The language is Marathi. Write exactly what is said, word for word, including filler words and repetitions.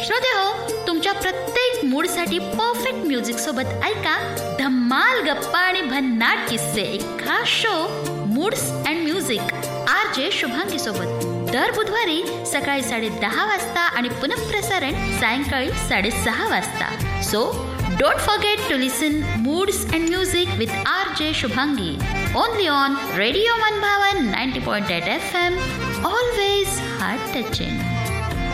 श्रोतेहो, तुमच्या प्रत्येक मूडसाठी परफेक्ट म्युझिक सोबत ऐका धम्माल गप्पा आणि भन्नाट किस्से, एक खास show moods and music R J Shubhangi सोबत दर बुधवारी सकाळी साडे दहा वाजता आणि पुनःप्रसारण सायंकाळी साडेसहा वाजता. So don't forget to listen moods and music with R J Shubhangi only on radio मनभावन ninety point eight F M. Always heart touching.